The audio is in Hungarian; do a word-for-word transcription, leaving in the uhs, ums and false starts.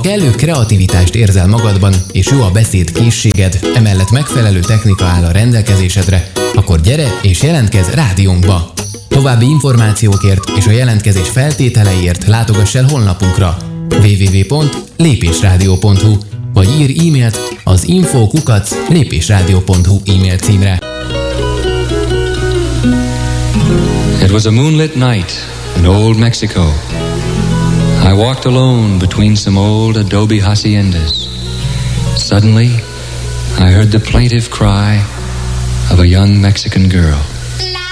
kellő kreativitást érzel magadban, és jó a beszéd készséged, emellett megfelelő technika áll a rendelkezésedre, akkor gyere és jelentkezz rádiónkba! További információkért és a jelentkezés feltételeiért látogass el honlapunkra double-u double-u double-u pont lépésrádió pont hu vagy ír e-mailt az info kukac lépésrádió pont hu e-mail címre. It was a moonlit night in old Mexico. I walked alone between some old adobe haciendas. Suddenly, I heard the plaintive cry of a young Mexican girl.